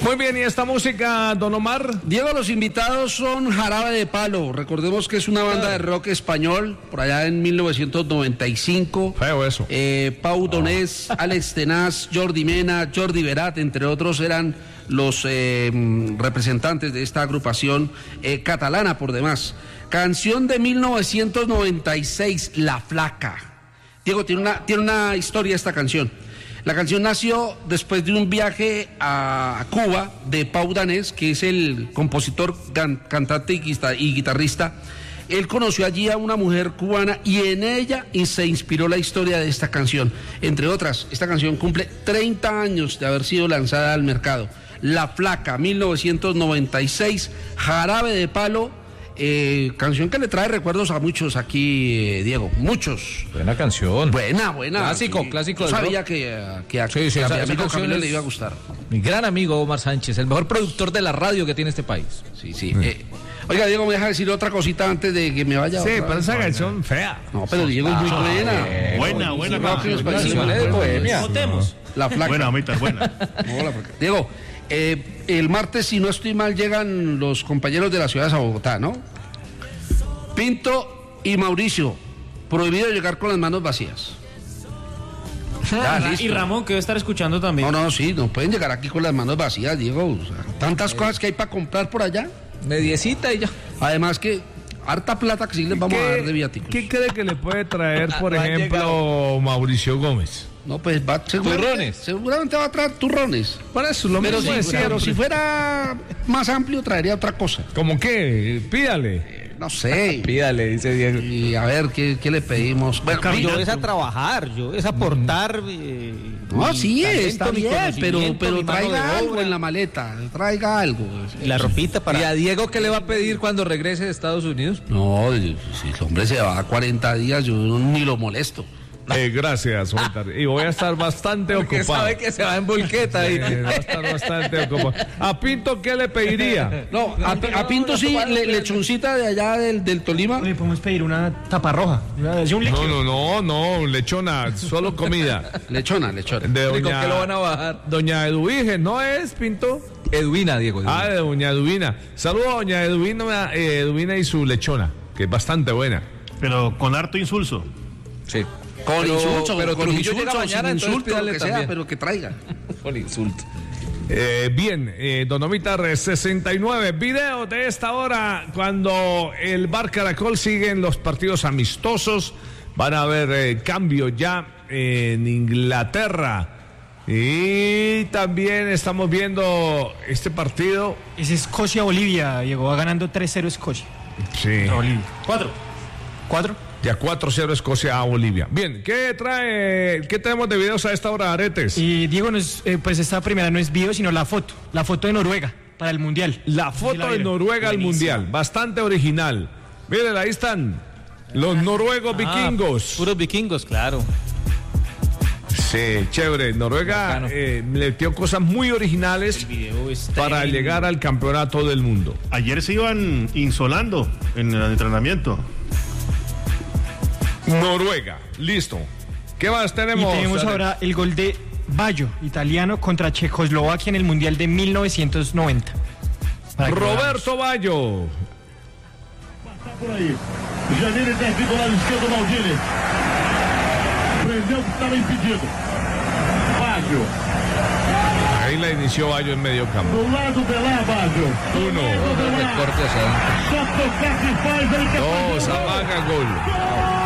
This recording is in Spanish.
Muy bien, ¿y esta música, don Omar? Diego, los invitados son Jarabe de Palo. Recordemos que es una banda de rock español, por allá en 1995. Feo eso. Pau Donés, Alex Tenaz, Jordi Mena, Jordi Verat, entre otros, eran los representantes de esta agrupación catalana, por demás. Canción de 1996, La Flaca. Diego, tiene una historia esta canción. La canción nació después de un viaje a Cuba de Pau Donés, que es el compositor, cantante y guitarrista. Él conoció allí a una mujer cubana y en ella se inspiró la historia de esta canción. Entre otras, esta canción cumple 30 años de haber sido lanzada al mercado. La Flaca, 1996, Jarabe de Palo. Canción que le trae recuerdos a muchos aquí, Diego, muchos. Buena canción. Buena. Clásico, sí. clásico. Yo sabía que a mi amigo Camilo le iba a gustar. Mi gran amigo Omar Sánchez, el mejor productor de la radio que tiene este país. Sí. Oiga, Diego, me deja decir otra cosita antes de que me vaya. Sí, pero esa canción fea. No, pero Diego es muy buena. Buena. Votemos. La Flaca. Buena, mamita, buena. No, la Flaca. Diego, el martes, si no estoy mal, llegan los compañeros de la ciudad de Bogotá, ¿no? Pinto y Mauricio, prohibido llegar con las manos vacías. Y Ramón, que debe estar escuchando también. No pueden llegar aquí con las manos vacías, Diego. O sea, tantas cosas que hay para comprar por allá. Mediecita y ya. Además que harta plata que sí les vamos a dar de viáticos. ¿Qué cree que le puede traer, por ejemplo, Mauricio Gómez? No, pues va, seguramente va a traer turrones. Por eso, lo pero mismo si fuera más amplio, traería otra cosa. ¿Cómo qué? Pídale. No sé. Pídale, dice Diego. Y a ver, ¿qué le pedimos? Bueno, yo es a trabajar, yo es aportar. No, sí, está bien, pero traiga algo obra. en la maleta, traiga algo. Y la ropita para... ¿Y a Diego qué le va a pedir cuando regrese de Estados Unidos? No, si el hombre se va a 40 días, yo ni lo molesto. Gracias, Walter. Y voy a estar bastante Porque ocupado. sabe que se va en volqueta y... Va a estar bastante ocupado. ¿A Pinto qué le pediría? No, a Pinto sí, lechoncita de allá del Tolima. Oye, podemos pedir una tapa roja. No, lechona, solo comida. Lechona. De ¿Con qué lo van a bajar? Doña Eduvigen, ¿no es, Pinto? Edwina, Diego. Ah, de doña Edwina. Saludos a doña Edwina y su lechona, que es bastante buena. Pero con harto insulso. Sí. Con insulto, pero con Trujillo insulto, llega mañana, sin entonces insulto, lo pídale que sea, también. pero que traiga. Con insulto. Bien, Don Omitar 69, video de esta hora cuando el Bar Caracol sigue en los partidos amistosos. Van a haber cambio ya en Inglaterra. Y también estamos viendo este partido. Es Escocia-Bolivia, Diego, va ganando 3-0 Escocia. Sí. Bolivia. 4. Ya 4-0 Escocia a Bolivia. Bien, ¿qué tenemos de videos a esta hora, Aretes? Y Diego, pues esta primera no es video, sino la foto de Noruega para el Mundial. La foto de Noruega al Mundial, bastante original. Miren, ahí están los noruegos vikingos. Puros vikingos, claro. Sí, chévere. Noruega le metió cosas muy originales para llegar al campeonato del mundo. Ayer se iban insolando en el entrenamiento. Noruega, listo. ¿Qué más tenemos? Y tenemos ahora el gol de Baggio, italiano, contra Checoslovaquia en el Mundial de 1990. Roberto Baggio. Por aí. Janine interviu do lado esquerdo, Maldini. Prendeu que estava impedido. Baggio. Ahí la inició Baggio en medio campo. Do lado de lá, Baggio. 1. Só tocar que faz, ele quer fazer. 2. Amaga gol.